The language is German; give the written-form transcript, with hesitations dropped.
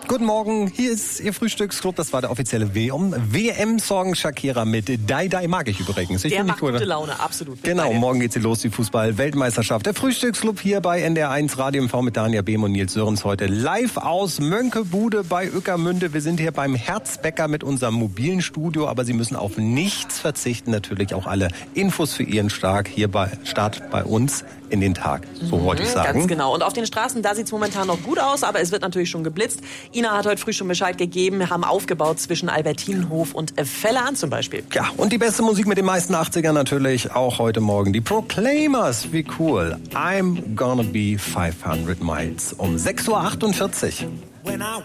Guten Morgen, hier ist Ihr Frühstücksclub. Das war der offizielle WM-Song Shakira mit Die Die mag ich übrigens. Der macht gute Laune, absolut. Genau, morgen geht sie los, die Fußball-Weltmeisterschaft. Der Frühstücksclub hier bei NDR1 Radio MV mit Daniel Behm und Nils Sörens heute live aus Mönckebude bei Ueckermünde. Wir sind hier beim Herzbäcker mit unserem mobilen Studio, aber Sie müssen auf nichts verzichten. Natürlich auch alle Infos für Ihren Start bei uns in den Tag, so wollte ich sagen. Ganz genau. Und auf den Straßen, da sieht es momentan noch gut aus, aber es wird natürlich schon geblitzt. Ina hat heute früh schon Bescheid gegeben, haben aufgebaut zwischen Albertinenhof und Vellerhahn zum Beispiel. Ja, und die beste Musik mit den meisten 80ern natürlich auch heute Morgen. Die Proclaimers, wie cool. I'm gonna be 500 miles um 6:48 Uhr.